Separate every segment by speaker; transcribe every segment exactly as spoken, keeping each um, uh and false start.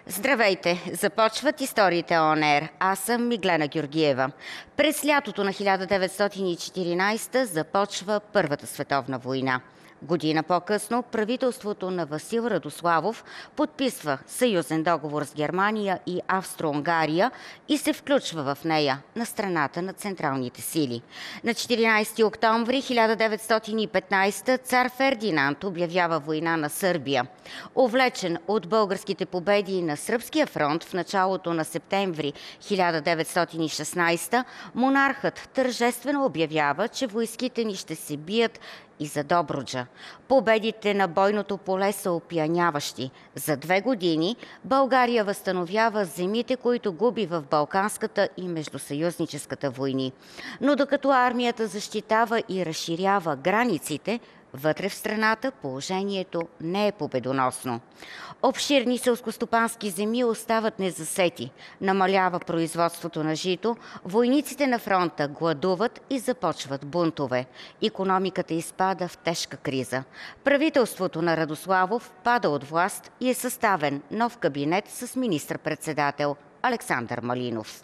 Speaker 1: Здравейте! Започват историите Он Ер. Аз съм Миглена Георгиева. През лятото на хиляда деветстотин и четиринадесета започва Първата световна война. Година по-късно правителството на Васил Радославов подписва съюзен договор с Германия и Австро-Унгария и се включва в нея на страната на централните сили. На четиринадесети октомври хиляда деветстотин и петнадесета цар Фердинанд обявява война на Сърбия. Увлечен от българските победи на Сръбския фронт в началото на септември хиляда деветстотин и шестнадесета, монархът тържествено обявява, че войските ни ще се бият и за Добруджа. Победите на бойното поле са опияняващи. За две години България възстановява земите, които губи в Балканската и Междусъюзническата войни. Но докато армията защитава и разширява границите, вътре в страната положението не е победоносно. Обширни селскостопански земи остават незасети, намалява производството на жито, войниците на фронта гладуват и започват бунтове. Икономиката изпада в тежка криза. Правителството на Радославов пада от власт и е съставен нов кабинет с министър-председател Александър Малинов.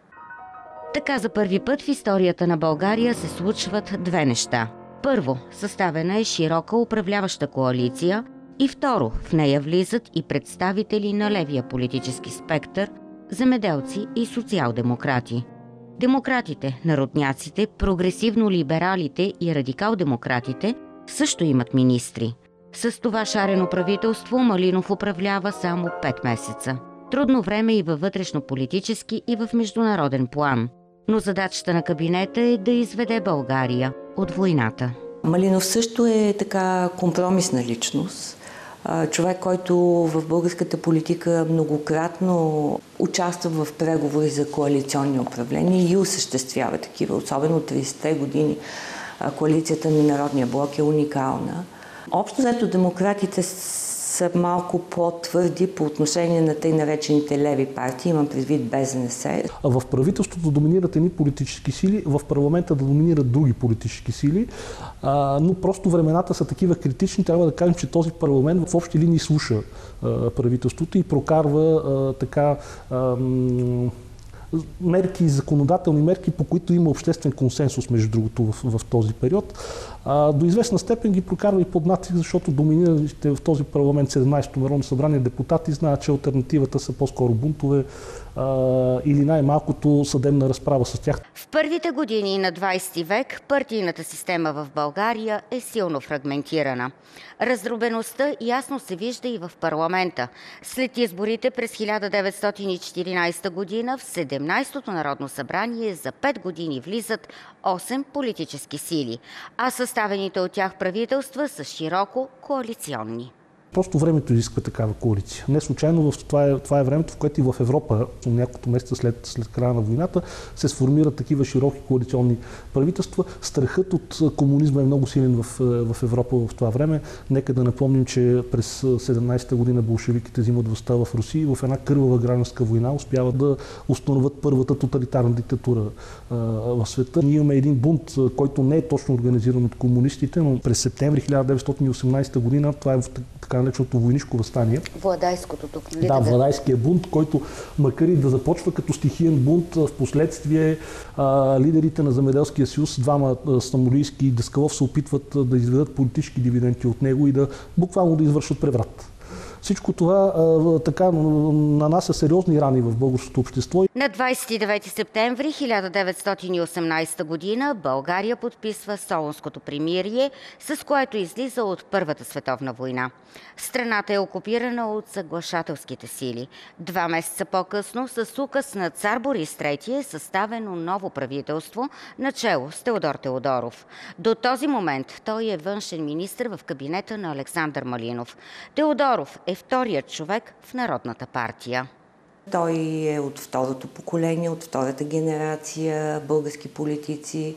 Speaker 1: Така за първи път в историята на България се случват две неща. Първо, съставена е широка управляваща коалиция и второ, в нея влизат и представители на левия политически спектър, земеделци и социал-демократи. Демократите, народняците, прогресивно-либералите и радикал-демократите също имат министри. С това шарено правителство Малинов управлява само пет месеца. Трудно време и във вътрешно-политически, и в международен план. Но задачата на кабинета е да изведе България от войната.
Speaker 2: Малинов също е така компромисна личност. Човек, който в българската политика многократно участва в преговори за коалиционни управления и осъществява такива. Особено от тридесетте години коалицията на Народния блок е уникална. Общо взето демократите са малко по-твърди по отношение на тъй наречените леви партии, имам предвид Бе Зе Не Се.
Speaker 3: В правителството доминират едни политически сили, в парламента да доминират други политически сили, а, но просто времената са такива критични. Трябва да кажем, че този парламент в общи линии слуша а, правителството и прокарва а, така а, мерки, законодателни мерки, по които има обществен консенсус, между другото, в, в този период. А, до известна степен ги прокарва и под натиск, защото доминиращите в този парламент седемнадесето Народно събрание депутати знаят, че алтернативата са по-скоро бунтове а, или най-малкото съдебна разправа с тях.
Speaker 1: В първите години на двадесети век партийната система в България е силно фрагментирана. Раздробеността ясно се вижда и в парламента. След изборите през хиляда деветстотин и четиринадесета година в седемнадесетото Народно събрание за пет години влизат осем политически сили, а съставените от тях правителства са широко коалиционни.
Speaker 3: Просто времето изисква такава коалиция. Не случайно това е, това е времето, в което и в Европа, няколко месеца след, след края на войната, се сформират такива широки коалиционни правителства. Страхът от комунизма е много силен в, в Европа в това време. Нека да напомним, че през седемнадесета година болшевиките взимат властта в Русия и в една кървава гражданска война успяват да установят първата тоталитарна диктатура а, в света. Ние имаме един бунт, който не е точно организиран от комунистите, но през септември хиляда деветстотин и осемнадесета година, това е в така нареченото войнишко въстание.
Speaker 1: Владайското тук, нали?
Speaker 3: Да, Владайския бунт, който макар и да започва като стихиен бунт, в последствие а, лидерите на Земеделския съюз, двама Стамболийски и Даскалов, се опитват да изведат политически дивиденти от него и да буквално да извършат преврат. Всичко това а, така нанася сериозни рани в българското общество.
Speaker 1: На двадесет и девети септември хиляда деветстотин и осемнадесета година България подписва Солунското примирие, с което излиза от Първата световна война. Страната е окупирана от съглашателските сили. Два месеца по-късно с указ на цар Борис трети е съставено ново правителство, начело с Теодор Теодоров. До този момент той е външен министър в кабинета на Александър Малинов. Теодоров е вторият човек в Народната партия.
Speaker 2: Той е от второто поколение, от втората генерация български политици.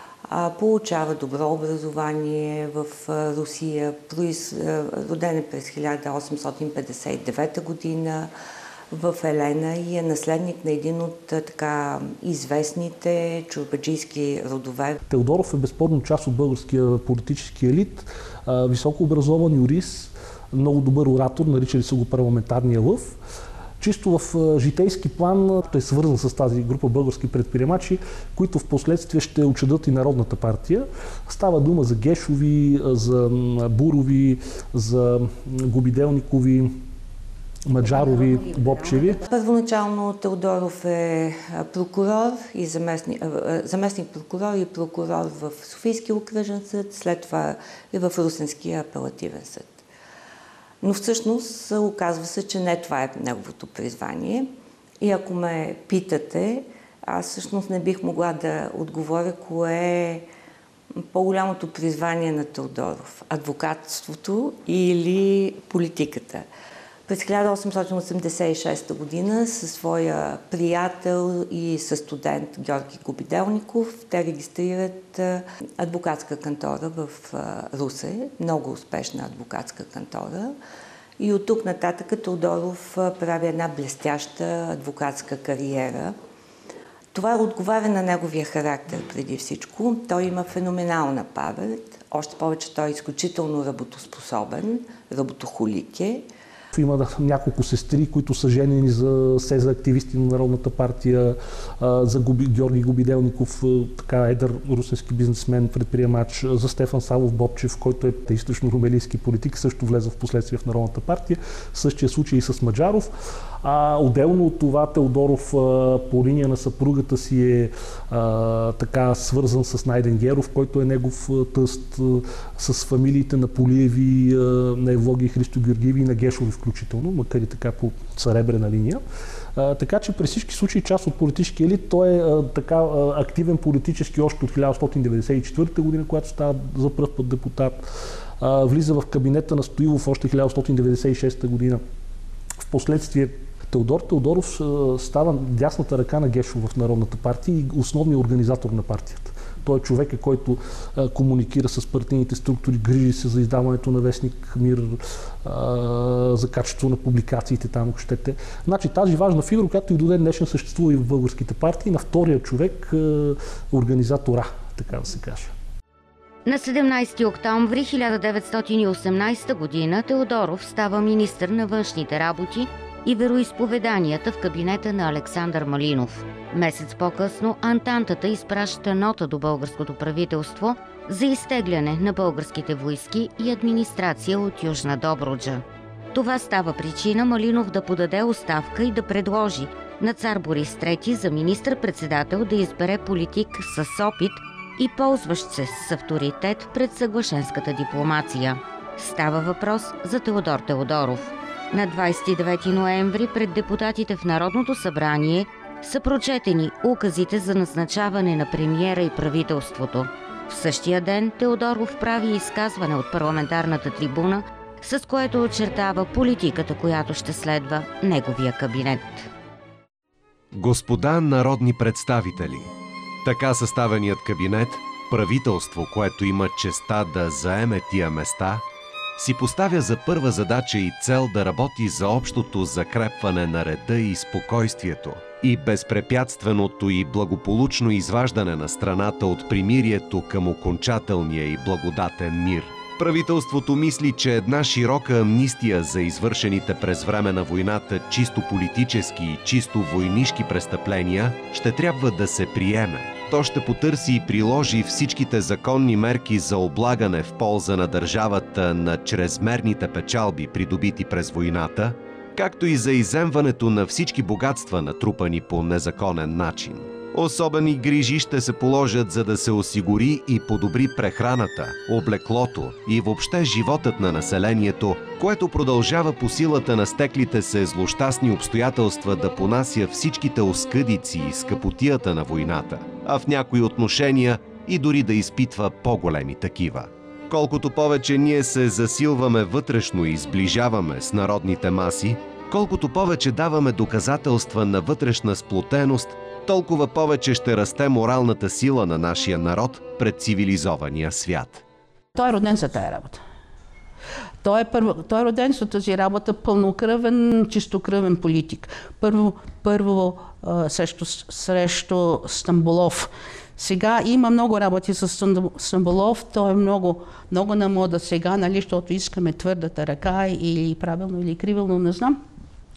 Speaker 2: Получава добро образование в Русия. Роден е през хиляда осемстотин петдесет и девета година в Елена и е наследник на един от така известните чорбаджийски родове.
Speaker 3: Теодоров е безспорно част от българския политически елит, високо образован юрист, много добър оратор, наричали са го парламентарния лъв. Чисто в житейски план той е свързан с тази група български предприемачи, които в последствие ще учредят и Народната партия. Става дума за Гешови, за Бурови, за Губиделникови, Маджарови, Бобчеви.
Speaker 2: Първоначално Теодоров е прокурор и заместник, заместник прокурор и прокурор в Софийския окръжен съд, след това и в Русенския апелативен съд. Но всъщност оказва се, че не това е неговото призвание. И ако ме питате, аз всъщност не бих могла да отговоря кое е по-голямото призвание на Теодоров – адвокатството или политиката. През хиляда осемстотин осемдесет и шеста година със своя приятел и със студент Георги Губиделников те регистрират адвокатска кантора в Русе, много успешна адвокатска кантора. И от тук нататък Теодоров прави една блестяща адвокатска кариера. Това отговаря на неговия характер преди всичко. Той има феноменална памет, още повече той е изключително работоспособен, работохолик е.
Speaker 3: Има няколко сестри, които са женени за се за активисти на Народната партия, за Губи, Георги Губиделников, така едър русенски бизнесмен, предприемач, за Стефан Савов Бобчев, който е източно-румелийски политик, също влезе в последствие в Народната партия. Същия случай и с Маджаров. А отделно от това Теодоров по линия на съпругата си е а, така свързан с Найден Геров, който е негов тъст, с фамилиите на Полиеви, на Евлоги и Христо Георгиеви и на Гешови включително, макар и така по съребрена линия. А, така че при всички случаи част от политически елит той е а, така а, активен политически още от хиляда осемстотин деветдесет и четвърта година, когато става за пръв път депутат. А, влиза в кабинета на Стоилов още хиляда осемстотин деветдесет и шеста година. Впоследствие Теодор Теодоров става дясната ръка на Гешов в Народната партия и основният организатор на партията. Той е човека, който а, комуникира с партийните структури, грижи се за издаването на вестник Мир, а, за качество на публикациите там, ако щете. Значи тази важна фигура, която и до ден днешен съществува и в българските партии, на втория човек а, организатора, така да се каже.
Speaker 1: На седемнадесети октомври хиляда деветстотин и осемнадесета година Теодоров става министър на външните работи и вероизповеданията в кабинета на Александър Малинов. Месец по-късно Антантата изпраща нота до българското правителство за изтегляне на българските войски и администрация от Южна Добруджа. Това става причина Малинов да подаде оставка и да предложи на цар Борис трети за министър-председател да избере политик с опит и ползващ се с авторитет пред съглашенската дипломация. Става въпрос за Теодор Теодоров. На двадесет и девети ноември пред депутатите в Народното събрание са прочетени указите за назначаване на премиера и правителството. В същия ден Теодоров прави изказване от парламентарната трибуна, с което очертава политиката, която ще следва неговия кабинет.
Speaker 4: Господа народни представители, така съставеният кабинет, правителство, което има честта да заеме тия места, си поставя за първа задача и цел да работи за общото закрепване на реда и спокойствието и безпрепятственото и благополучно изваждане на страната от примирието към окончателния и благодатен мир. Правителството мисли, че една широка амнистия за извършените през време на войната чисто политически и чисто войнишки престъпления ще трябва да се приеме. То ще потърси и приложи всичките законни мерки за облагане в полза на държавата на чрезмерните печалби, придобити през войната, както и за изземването на всички богатства, натрупани по незаконен начин. Особени грижи ще се положат, за да се осигури и подобри прехраната, облеклото и въобще животът на населението, което продължава по силата на стеклите се злощастни обстоятелства да понася всичките оскъдици и скъпотията на войната, а в някои отношения и дори да изпитва по-големи такива. Колкото повече ние се засилваме вътрешно и сближаваме с народните маси, колкото повече даваме доказателства на вътрешна сплотеност, толкова повече ще расте моралната сила на нашия народ пред цивилизования свят.
Speaker 5: Той е роден за тая работа. Той е, първо, той е роден за тази работа пълнокръвен, чистокръвен политик. Първо, първо а, срещу, срещу Стамболов. Сега има много работи с Стамболов. Той е много, много на мода сега, нали, защото искаме твърдата ръка или правилно или кривилно, не знам.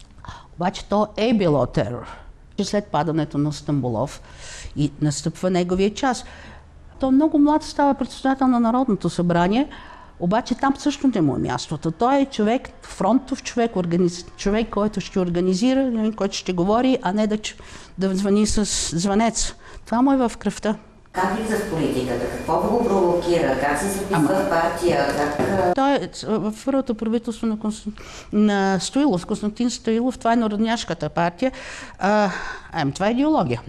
Speaker 5: Обаче то е било терор. След падането на Стамболов и настъпва неговия час. Той много млад става председател на Народното събрание, обаче там също не му е мястото. Той е човек, фронтов човек, организ... човек, който ще организира, който ще говори, а не да, да звъни с звънец. Това му е в кръвта.
Speaker 1: Как влиза в политиката? Какво го провокира? Как се записва в партия? Как...
Speaker 5: Той е в първото правителство на, Константин, на Стоилов, Константин Стоилов, това е народняшката партия. А, ами, това е идеология.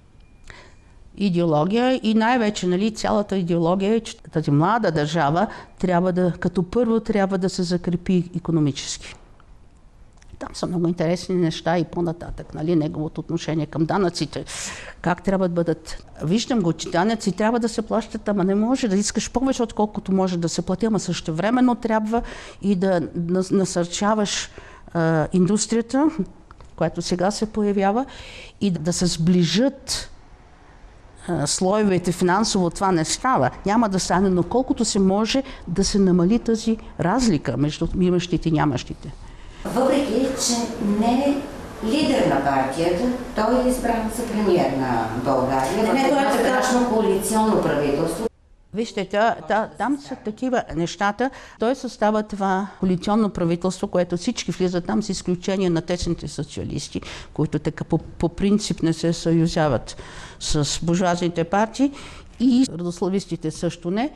Speaker 5: Идеология и най-вече, нали, цялата идеология е, че тази млада държава трябва да, като първо трябва да се закрепи икономически. Там са много интересни неща и по-нататък, нали, неговото отношение към данъците. Как трябва да бъдат... Виждам го, че данъци трябва да се плащат, ама не може да искаш повече, отколкото може да се плати, ама същевременно трябва и да насърчаваш а, индустрията, която сега се появява, и да се сближат а, слоевете финансово. Това не става. Няма да стане, но колкото се може да се намали тази разлика между имащите и нямащите.
Speaker 1: Въпреки, че не е лидер на партията, той е избран за премиер на България. В едно сегашно коалиционно правителство.
Speaker 5: Вижте, та, та, там са такива нещата. Той състава това коалиционно правителство, което всички влизат там, с изключение на тесните социалисти, които така по, по принцип не се съюзяват с буржуазните партии, и родославистите също не,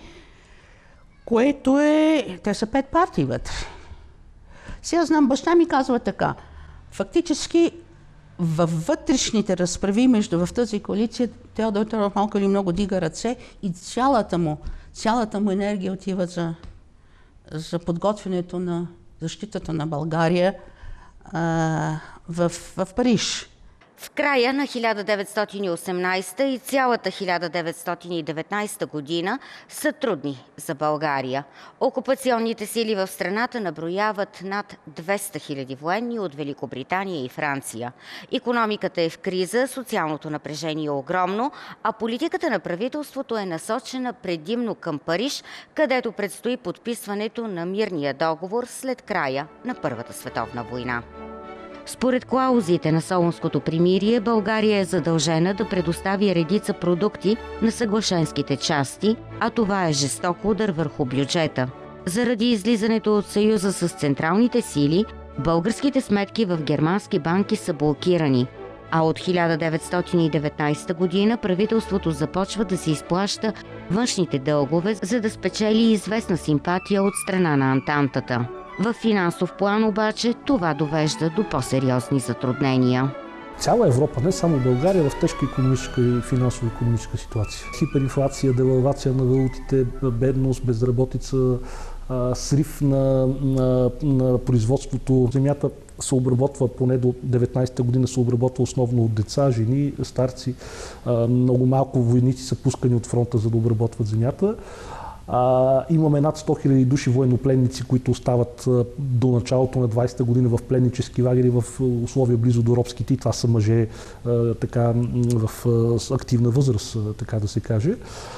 Speaker 5: което е... Те са пет партии вътре. Сега знам, баща ми казва така. Фактически във вътрешните разправи между в тази коалиция Теодор Тодоров малко или много дига ръце и цялата му, цялата му енергия отива за, за подготвянето на защитата на България а, в, в Париж.
Speaker 1: В края на хиляда деветстотин и осемнадесета и цялата хиляда деветстотин и деветнадесета година са трудни за България. Окупационните сили в страната наброяват над двеста хиляди военни от Великобритания и Франция. Икономиката е в криза, социалното напрежение е огромно, а политиката на правителството е насочена предимно към Париж, където предстои подписването на мирния договор след края на Първата световна война. Според клаузите на Солунското примирие, България е задължена да предостави редица продукти на съглашенските части, а това е жесток удар върху бюджета. Заради излизането от Съюза с централните сили, българските сметки в германски банки са блокирани, а от хиляда деветстотин и деветнадесета година правителството започва да се изплаща външните дългове, за да спечели известна симпатия от страна на Антантата. В финансов план обаче това довежда до по-сериозни затруднения.
Speaker 3: Цяла Европа, не само България, в тежка икономическа и финансово-икономическа ситуация. Хиперинфлация, девалвация на валутите, бедност, безработица, срив на, на, на производството. Земята се обработва, поне до деветнадесета година се обработва основно от деца, жени, старци. Много малко войници са пускани от фронта, за да обработват земята. А, имаме над сто хиляди души военнопленници, които остават а, до началото на двадесета година в пленнически лагери в условия близо до робските. Това са мъже а, така, в а, активна възраст, а, така да се каже.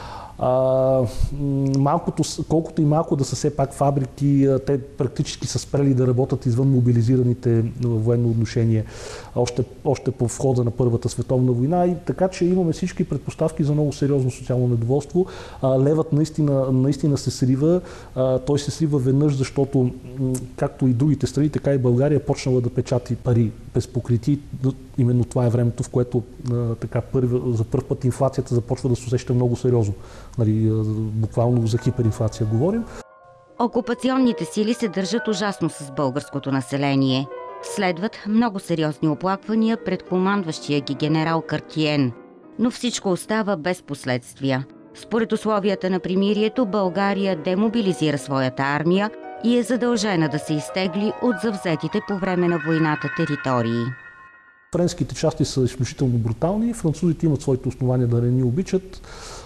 Speaker 3: А, малкото, колкото и малко да са все пак фабрики, те практически са спрели да работят извън мобилизираните военно отношения още, още по входа на Първата световна война. И така че имаме всички предпоставки за много сериозно социално недоволство. А, левът наистина, наистина се срива. А, той се срива веднъж, защото както и другите страни, така и България е почнала да печати пари без покрити. Именно това е времето, в което а, така, първи, за първ път инфлацията започва да се усеща много сериозно. Нали, буквално за хиперинфлация говорим.
Speaker 1: Окупационните сили се държат ужасно с българското население. Следват много сериозни оплаквания пред командващия ги генерал Картиен. Но всичко остава без последствия. Според условията на примирието, България демобилизира своята армия и е задължена да се изтегли от завзетите по време на войната територии.
Speaker 3: Френските части са изключително брутални, французите имат своите основания да не ни обичат.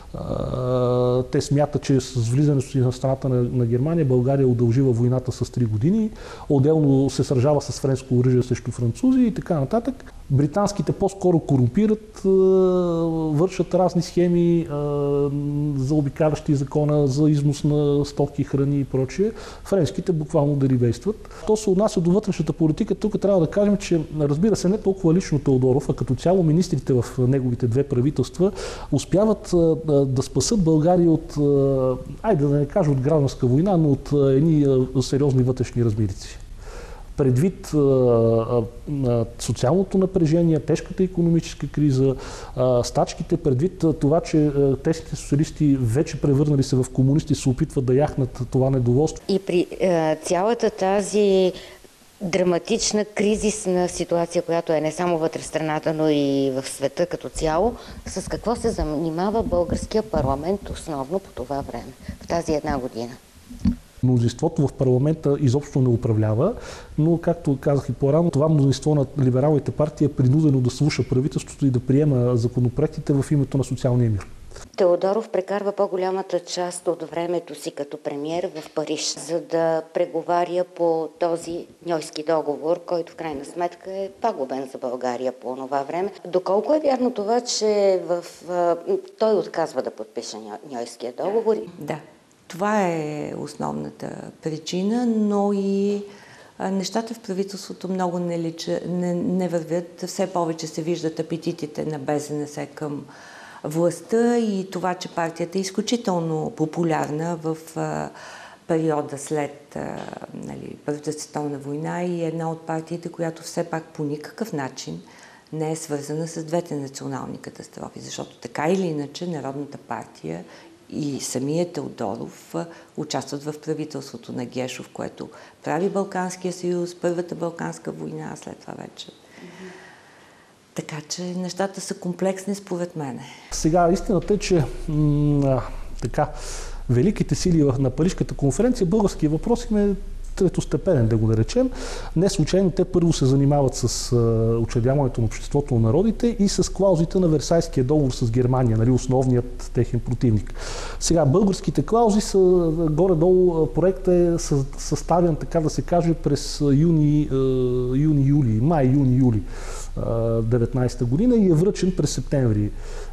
Speaker 3: Те смятат, че с влизането си на страната на, на Германия България удължила войната с три години, отделно се сражава с френско оръжие срещу французи и така нататък. Британските по-скоро корумпират, вършат разни схеми за обикалящи закона, за износ на стоки, храни и прочие. Френските буквално дерибействат. То се отнася до вътрешната политика. Тук трябва да кажем, че разбира се не толкова лично Теодоров, а като цяло министрите в неговите две правителства успяват да спасат България от, айде да не кажа от гражданска война, но от едни сериозни вътрешни размерици. Предвид а, а, социалното напрежение, тежката икономическа криза, а, стачките, предвид а, това, че а, тесните социалисти вече превърнали се в комунисти, се опитват да яхнат това недоволство.
Speaker 1: И при а, цялата тази драматична, кризисна ситуация, която е не само вътре в страната, но и в света като цяло, с какво се занимава българския парламент основно по това време, в тази една година?
Speaker 3: Мнозинството в парламента изобщо не управлява, но, както казах и по-рано, това мнозинство на либералните партии е принудено да слуша правителството и да приема законопроектите в името на социалния мир.
Speaker 1: Теодоров прекарва по-голямата част от времето си като премиер в Париж, за да преговаря по този Ньойски договор, който в крайна сметка е пагубен за България по това време. Доколко е вярно това, че в... той отказва да подпише Ньойския договор?
Speaker 2: Да. Това е основната причина, но и нещата в правителството много не, лича, не, не вървят. Все повече се виждат апетитите на БЗНС към властта и това, че партията е изключително популярна в а, периода след а, нали, Първата световна война и една от партиите, която все пак по никакъв начин не е свързана с двете национални катастрофи, защото така или иначе Народната партия и самия Теодоров участват в правителството на Гешов, което прави Балканския съюз, Първата Балканска война, след това вече. Mm-hmm. Така че нещата са комплексни според мене.
Speaker 3: Сега истината е, че м- така, великите сили на Парижката конференция, българския въпрос им е третостепенен, да го наречем. Не случайно те първо се занимават с учредяването на обществото на народите и с клаузите на Версайския договор с Германия, нали, основният техен противник. Сега, българските клаузи са горе-долу, проектът е съставен, така да се каже, през юни, юни-юли, май-юни-юли деветнадесета година и е връчен през септември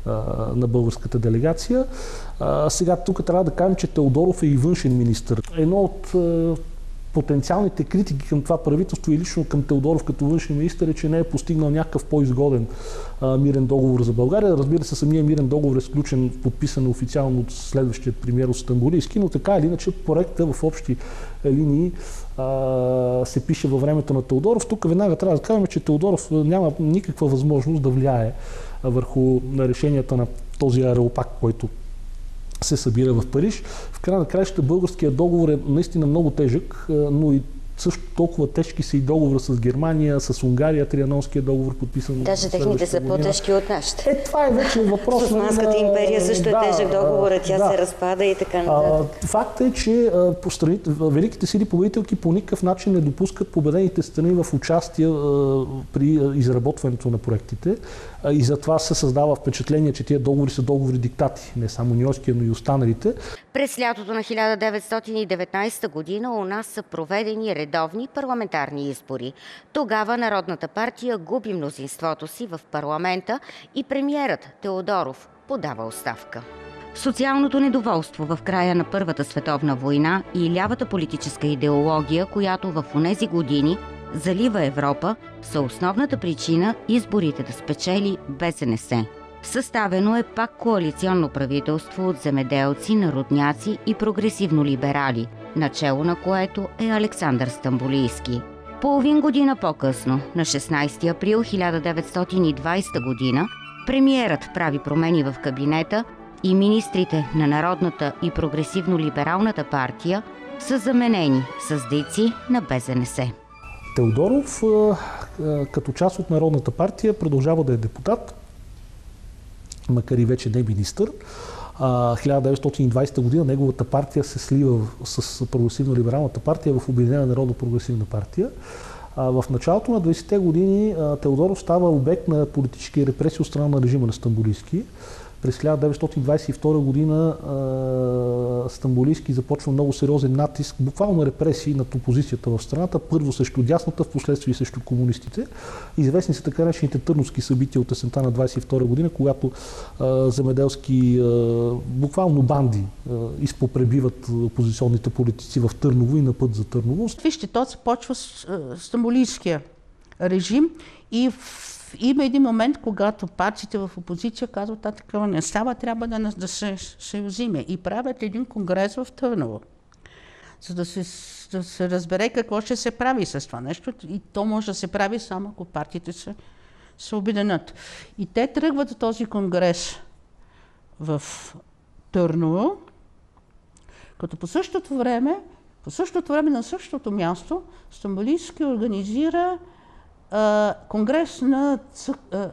Speaker 3: на българската делегация. Сега тук трябва да кажем, че Теодоров е и външен министър. Едно от потенциалните критики към това правителство и лично към Теодоров като външен министър е, че не е постигнал някакъв по-изгоден а, мирен договор за България. Разбира се, самия мирен договор е сключен, подписан официално от следващия премиер от Стамбулийски, но така или иначе проекта в общи линии а, се пише във времето на Теодоров. Тук веднага трябва да кажем, че Теодоров няма никаква възможност да влияе върху решенията на този ареопаг, който се събира в Париж. В края на краищата българският договор е наистина много тежък, но и също толкова тежки са и договора с Германия, с Унгария, Трианонския договор, подписан.
Speaker 1: Даже техните са по-тежки от нашите.
Speaker 3: Е, това е вече въпрос.
Speaker 1: С Османската империя също
Speaker 3: да,
Speaker 1: е тежък договор, тя да. се разпада и така нататък.
Speaker 3: Факт е, че а, по страните, великите сили победителки по никакъв начин не допускат победените страни в участие а, при а, изработването на проектите. А, и затова се създава впечатление, че тия договори са договори диктати, не само Ньойския, но и останалите.
Speaker 1: През лятото на хиляда деветстотин и деветнадесета година у нас са проведени редовни парламентарни избори. Тогава Народната партия губи мнозинството си в парламента и премиерът Теодоров подава оставка. Социалното недоволство в края на Първата световна война и лявата политическа идеология, която в онези години залива Европа, са основната причина изборите да спечели БЗНС. Съставено е пак коалиционно правителство от земеделци, народняци и прогресивно-либерали, начело на което е Александър Стамболийски. Половин година по-късно, на шестнадесети април хиляда деветстотин и двадесета година, премиерът прави промени в кабинета и министрите на Народната и прогресивно-либералната партия са заменени с дейци на БЗНС.
Speaker 3: Теодоров, като част от Народната партия, продължава да е депутат, макар и вече не министър. хиляда деветстотин и двадесета година неговата партия се слива с прогресивно-либералната партия в Обединена народно-прогресивна партия. В началото на двадесетте години Теодоров става обект на политически репресии от страна на режима на Стамболийски. През хиляда деветстотин двадесет и втора година а, Стамболийски започва много сериозен натиск, буквално репресии над опозицията в страната, първо срещу дясната, в последствие срещу комунистите. Известни са така наречените търновски събития от есента на двадесет и втора година, когато а, земеделски а, буквално банди а, изпопребиват опозиционните политици в Търново и на път за Търново.
Speaker 5: Вижте, то се почва с а, стамболийския режим и в, има един момент, когато партиите в опозиция казват, а такава не става, трябва да, да се съюзиме. И правят един конгрес в Търново, за да се, да се разбере какво ще се прави с това нещо. И то може да се прави само ако партиите се, се обединят. И те тръгват за този конгрес в Търново, като по същото време, по същото време на същото място Стамболийски организира а, конгрес на а,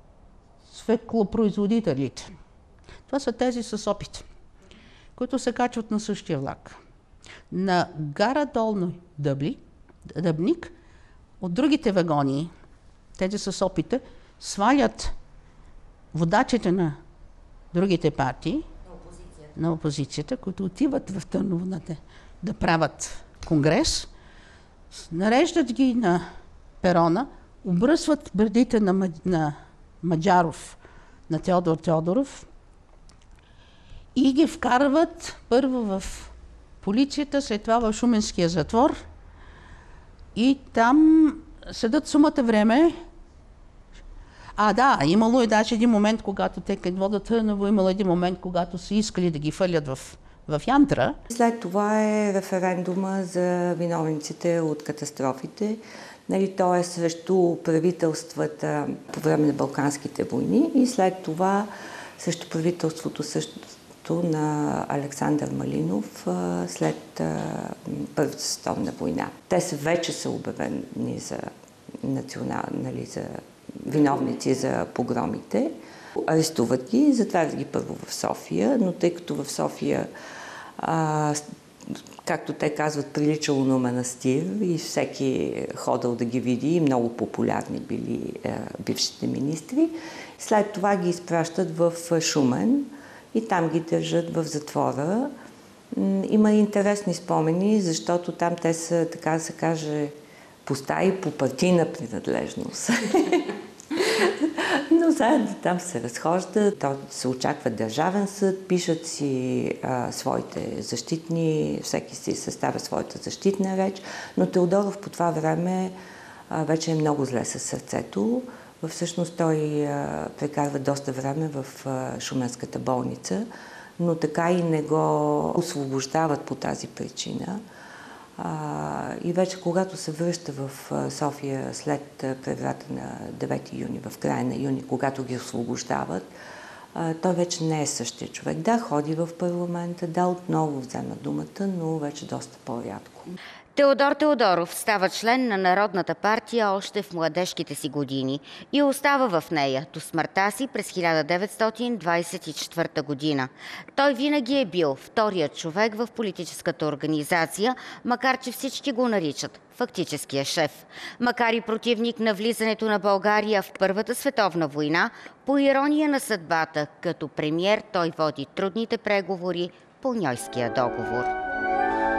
Speaker 5: свеклопроизводителите. Това са тези с опит, които се качват на същия влак. На гара Долно Дъбли, Дъбник, от другите вагони, тези с опита, свалят водачите на другите партии, на опозицията, на опозицията които отиват в Търново да, да правят конгрес, нареждат ги на перона, обръсват брадите на, на Маджаров, на Теодор Теодоров и ги вкарват първо в полицията, след това в Шуменския затвор и там седат сумата време. А, да, имало и даже един момент, когато те къде водят Търново, имало един момент, когато са искали да ги фърлят в, в Янтра.
Speaker 2: След това е референдума за виновниците от катастрофите. Нали, то е срещу правителствата по време на Балканските войни и след това срещу правителството също на Александър Малинов след Първата световна война. Те са вече са обявени за национални, за виновници за погромите. Арестуват ги, затварят ги първо в София, но тъй като в София, а, както те казват, приличало на манастир и всеки ходил да ги види, и много популярни били а, бившите министри, след това ги изпращат в Шумен и там ги държат в затвора. Има интересни спомени, защото там те са, така да се каже, по стаи по партийна принадлежност. Но заедно там се разхождат, то се очаква държавен съд, пишат си а, своите защитни, всеки си съставя своята защитна реч, но Теодоров по това време а, вече е много зле със сърцето. Всъщност той а, прекарва доста време в а, Шуменската болница, но така и не го освобождават по тази причина. А, и вече когато се връща в София след преврата на девети юни, в края на юни, когато ги освобождават, а, той вече не е същия човек. Да, ходи в парламента, да, отново взема думата, но вече доста по-рядко.
Speaker 1: Теодор Теодоров става член на Народната партия още в младежките си години и остава в нея до смъртта си през хиляда деветстотин двадесет и четвърта година. Той винаги е бил вторият човек в политическата организация, макар че всички го наричат фактическия шеф. Макар и противник на влизането на България в Първата световна война, по ирония на съдбата, като премиер той води трудните преговори по Ньойския договор.